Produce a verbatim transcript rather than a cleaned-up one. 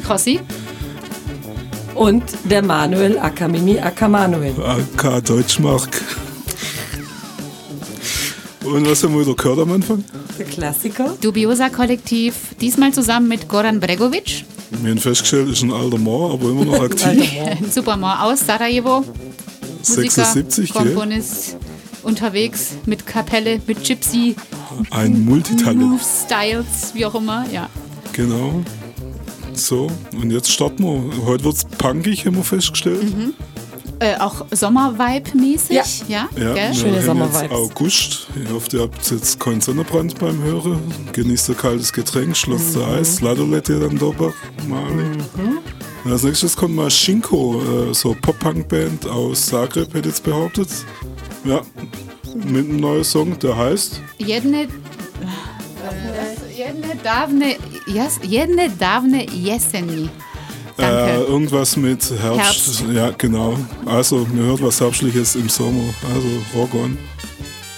Kossi. Und der Manuel aka Mimi aka Manuel. aka Deutschmark. Und was haben wir wieder gehört am Anfang? Der Klassiker. Dubiosa-Kollektiv, diesmal zusammen mit Goran Bregovic. Wir haben festgestellt, ist ein alter Mann, aber immer noch aktiv. Ein super Mann aus Sarajevo. Musiker, sechsundsiebzig, Komponist, unterwegs mit Kapelle, mit Gypsy. Ein Multitalent. Move Styles, wie auch immer, ja. Genau. So, und jetzt starten wir. Heute wird es punkig, haben wir festgestellt. Mhm. Äh, auch Sommer-Vibe-mäßig, ja. ja, ja gell? Schöne Sommer-Vibes. Jetzt August. Ich hoffe, ihr habt jetzt keinen Sonnenbrand beim Hören. Genießt ein kaltes Getränk, Schloss der Mhm. Eis, Ladolette dann dabei. Mhm. Als nächstes kommt mal Shinko, äh, so Pop-Punk-Band aus Zagreb, hätte ich jetzt behauptet. Ja, mit einem neuen Song, der heißt Jedne, äh, jedne davne, jes, jedne davne jeseni. Danke. Äh, irgendwas mit Herbst. Herbst. Ja, genau. Also, mir hört was Herbstliches im Sommer. Also, Rock on.